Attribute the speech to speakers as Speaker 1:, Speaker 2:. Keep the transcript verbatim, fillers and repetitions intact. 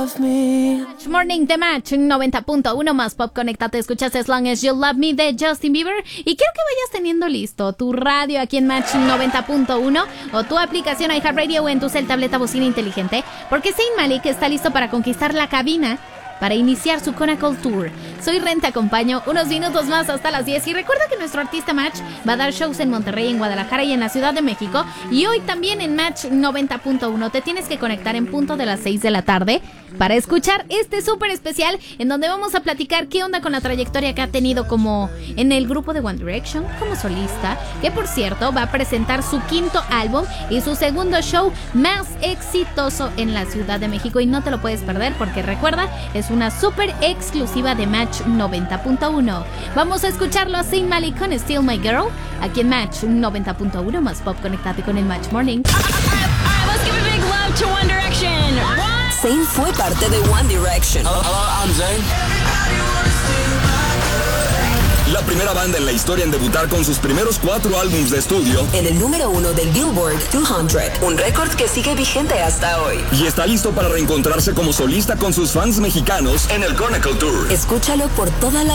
Speaker 1: Morning The Match noventa punto uno más pop. Conéctate, escuchas As Long As You Love Me de Justin Bieber. Y quiero que vayas teniendo listo tu radio aquí en Match noventa punto uno o tu aplicación iHeartRadio o en tu cel, tableta, bocina inteligente, porque Zayn Malik está listo para conquistar la cabina para iniciar su Conacle Tour. Soy Ren, te acompaño unos minutos más hasta las diez. Y recuerda que nuestro artista Match va a dar shows en Monterrey, en Guadalajara y en la Ciudad de México. Y hoy también en Match noventa punto uno. Te tienes que conectar en punto de las seis de la tarde para escuchar este súper especial en donde vamos a platicar qué onda con la trayectoria que ha tenido como en el grupo de One Direction, como solista, que por cierto va a presentar su quinto álbum y su segundo show más exitoso en la Ciudad de México. Y no te lo puedes perder porque recuerda, es una súper exclusiva de Match noventa punto uno. Vamos a escucharlo a Zayn Malik con Still My Girl aquí en Match noventa punto uno más pop. Conéctate con el Match Morning.
Speaker 2: Let's give a big love to One Direction.
Speaker 3: Zayn fue parte de One Direction.
Speaker 4: Hello, hello, I'm Zayn. La primera banda en la historia en debutar con sus primeros cuatro álbumes de estudio
Speaker 3: en el número uno del Billboard doscientos, un récord que sigue vigente hasta hoy.
Speaker 4: Y está listo para reencontrarse como solista con sus fans mexicanos en el Conacle Tour.
Speaker 3: Escúchalo por toda la